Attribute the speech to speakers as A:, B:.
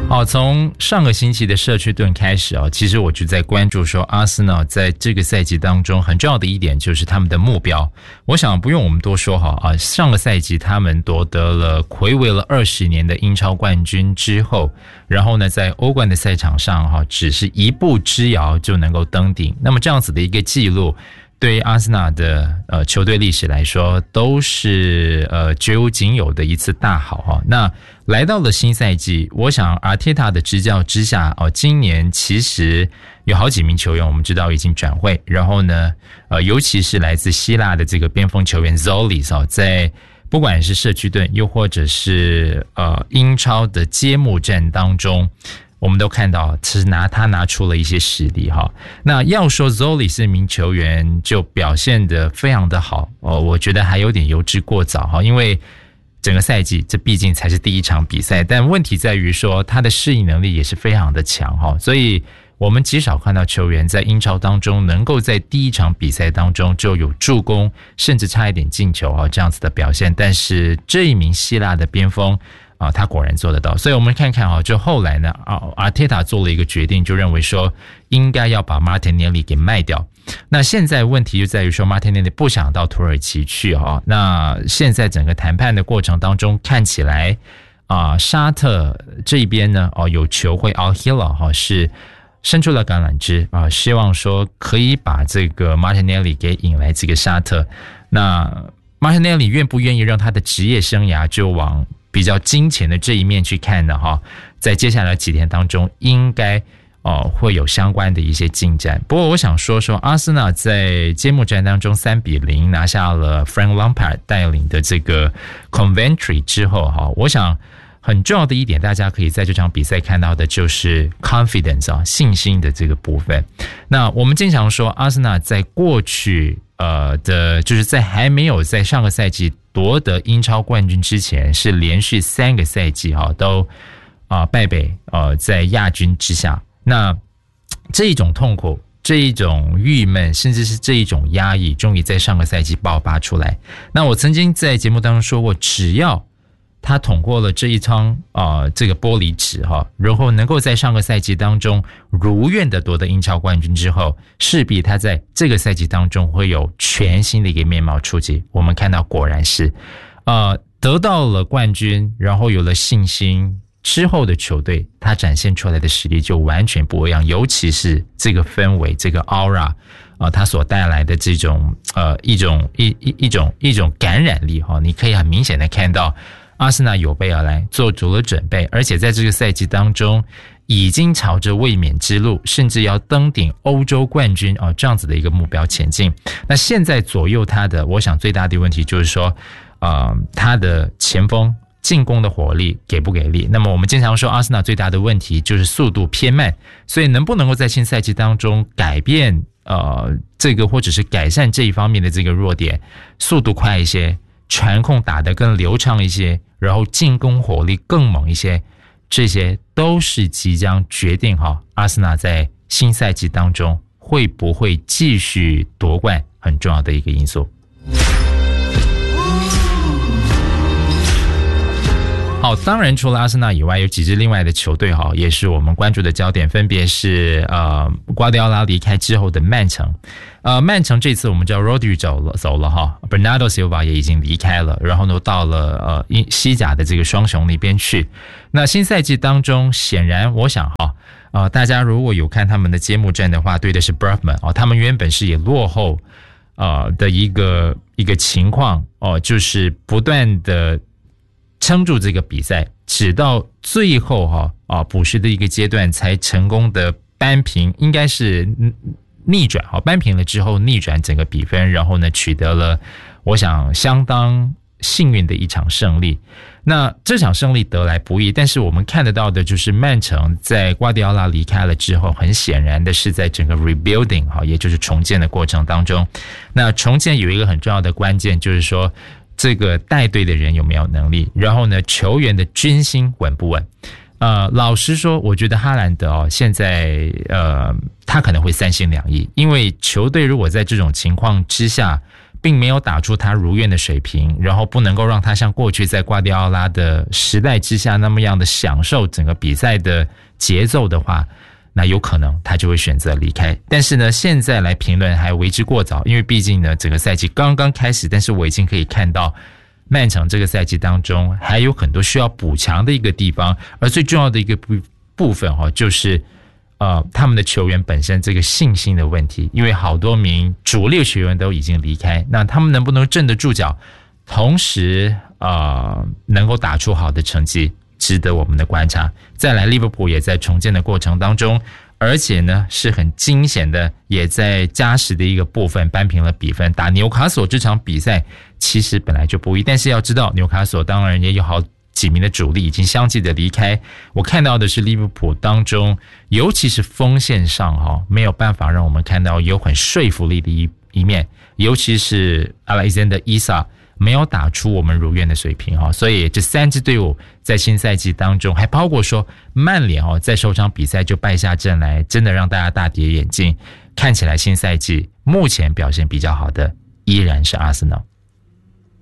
A: 从上个星期的社区盾开始其实我就在关注说阿森纳在这个赛季当中很重要的一点就是他们的目标。我想不用我们多说上个赛季他们夺得了睽违了20年的英超冠军之后，然后呢在欧冠的赛场上只是一步之遥就能够登顶。那么这样子的一个记录对于阿森纳的球队历史来说都是绝无仅有的一次大好那来到了新赛季，我想阿特塔的执教之下今年其实有好几名球员我们知道已经转会，然后呢尤其是来自希腊的这个边锋球员 Zolis 在不管是社区盾又或者是英超的揭幕战当中，我们都看到是他拿出了一些实力那要说 Zolis 这名球员就表现得非常的好我觉得还有点言之过早因为整个赛季这毕竟才是第一场比赛，但问题在于说他的适应能力也是非常的强所以我们极少看到球员在英超当中能够在第一场比赛当中就有助攻甚至差一点进球这样子的表现，但是这一名希腊的边锋他果然做得到。所以我们看看就后来呢阿特塔做了一个决定，就认为说应该要把马丁内利给卖掉。那现在问题就在于说马丁内利不想到土耳其去那现在整个谈判的过程当中看起来沙特这边呢有球会 Al Hilal 是伸出了橄榄枝希望说可以把这个马丁内利给引来这个沙特。那马丁内利愿不愿意让他的职业生涯就往比较金钱的这一面去看呢在接下来几天当中应该会有相关的一些进展。不过我想说阿森纳在揭幕战当中3-0拿下了 Frank Lampard 带领的这个 Coventry 之后我想很重要的一点大家可以在这场比赛看到的就是 confidence 信心的这个部分。那我们经常说阿森纳在过去就是在还没有在上个赛季夺得英超冠军之前是连续3个赛季都败北在亚军之下。那这一种痛苦这一种郁闷甚至是这一种压抑终于在上个赛季爆发出来。那我曾经在节目当中说过，只要他捅过了这一窗这个玻璃纸然后能够在上个赛季当中如愿的夺得英超冠军之后，势必他在这个赛季当中会有全新的一个面貌出击。我们看到果然是得到了冠军，然后有了信心之后的球队他展现出来的实力就完全不一样，尤其是这个氛围这个 aura它所带来的这种一种感染力你可以很明显的看到阿森纳有备而来，做足了准备，而且在这个赛季当中已经朝着卫冕之路甚至要登顶欧洲冠军这样子的一个目标前进。那现在左右他的我想最大的问题就是说他的前锋进攻的火力给不给力。那么我们经常说阿森纳最大的问题就是速度偏慢，所以能不能够在新赛季当中改变这个或者是改善这一方面的这个弱点，速度快一些，传控打得更流畅一些，然后进攻火力更猛一些，这些都是即将决定阿森纳在新赛季当中会不会继续夺冠很重要的一个因素。当然除了阿森纳以外有几支另外的球队也是我们关注的焦点，分别是瓜迪奥拉离开之后的曼城。曼城这次我们知道 Rodri 走了Bernardo Silva 也已经离开了，然后呢到了西甲的这个双雄那边去。那新赛季当中显然我想大家如果有看他们的揭幕战的话，对的是 Brugman 他们原本是也落后的一个情况就是不断的撑住这个比赛，直到最后补时的一个阶段才成功的扳平，应该是逆转扳平了之后逆转整个比分，然后呢取得了我想相当幸运的一场胜利。那这场胜利得来不易，但是我们看得到的就是曼城在瓜迪奥拉离开了之后，很显然的是在整个 rebuilding 也就是重建的过程当中，那重建有一个很重要的关键就是说这个带队的人有没有能力，然后呢球员的军心稳不稳。老实说我觉得哈兰德现在他可能会3心2意，因为球队如果在这种情况之下并没有打出他如愿的水平，然后不能够让他像过去在瓜迪奥拉的时代之下那么样的享受整个比赛的节奏的话，那有可能他就会选择离开。但是呢，现在来评论还为之过早，因为毕竟呢整个赛季刚刚开始，但是我已经可以看到曼城这个赛季当中还有很多需要补强的一个地方，而最重要的一个部分就是他们的球员本身这个信心的问题，因为好多名主力球员都已经离开，那他们能不能镇得住脚，同时能够打出好的成绩，值得我们的观察。再来，利物浦也在重建的过程当中，而且呢是很惊险的，也在加时的一个部分扳平了比分。打纽卡索这场比赛其实本来就不易，但是要知道纽卡索当然也有好几名的主力已经相继的离开。我看到的是利物浦当中，尤其是锋线上没有办法让我们看到有很说服力的一面，尤其是 Alexander Isak 没有打出我们如愿的水平所以这3支队伍在新赛季当中，还包括说曼联在首场比赛就败下阵来，真的让大家大跌眼镜。看起来新赛季目前表现比较好的依然是阿森纳。